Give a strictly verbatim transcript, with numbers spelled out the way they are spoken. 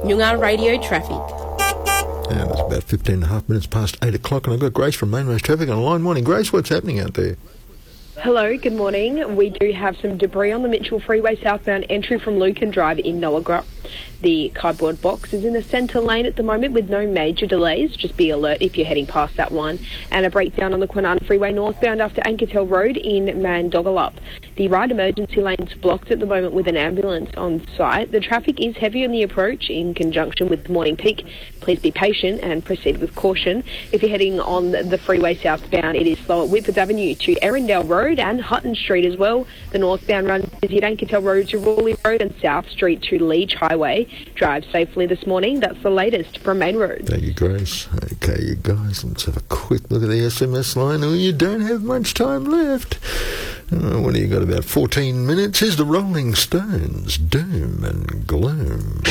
Noongar Radio Traffic. And it's about fifteen and a half minutes past eight o'clock, and I've got Grace from Mainways Traffic on the line. Morning, Grace. What's happening out there? Hello, good morning. We do have some debris on the Mitchell Freeway southbound entry from Lucan Drive in Nollagra. The cardboard box is in the centre lane at the moment with no major delays. Just be alert if you're heading past that one. And a breakdown on the Kwinana Freeway northbound after Ankertel Road in Mandogalup. The right emergency lane's blocked at the moment with an ambulance on site. The traffic is heavy on the approach in conjunction with morning peak. Please be patient and proceed with caution. If you're heading on the freeway southbound, it is slow at Whitworth Avenue to Erindale Road and Hutton Street as well. The northbound runs busy at Ankertel Road to Rawley Road and South Street to Leach Highway. Drive safely this morning. That's the latest from Main Road. Thank you, Grace. Okay, you guys, let's have a quick look at the S M S line. Oh, you don't have much time left. Oh, what do you got, about fourteen minutes? Here's the Rolling Stones, Doom and Gloom.